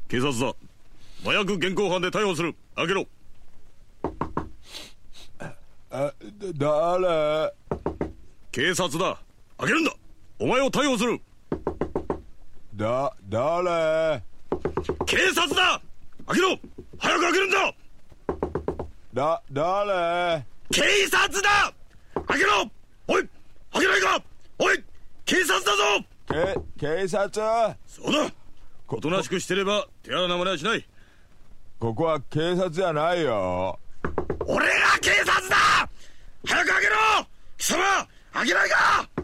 警察だ。麻薬現行犯で逮捕する。開けろ。 誰？ 警察だ。開けるんだ。お前を逮捕する。 誰？ 警察だ。開けろ。早く開けるんだ。 誰？ 警察だ。開けろ。おい、開けないか。おい、警察だぞ。 警察？ そうだ。おとなしくしてれば手荒な真似はしない。 ここは警察じゃないよ。 俺が警察だ。早く開けろ。貴様、開けないか。